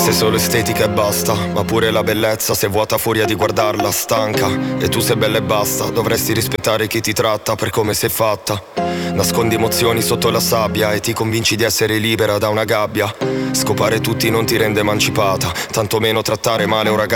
Sei solo estetica e basta, ma pure la bellezza se vuota a furia di guardarla stanca. E tu sei bella e basta, dovresti rispettare chi ti tratta per come sei fatta. Nascondi emozioni sotto la sabbia e ti convinci di essere libera da una gabbia. Scopare tutti non ti rende emancipata, tantomeno trattare male un ragazzo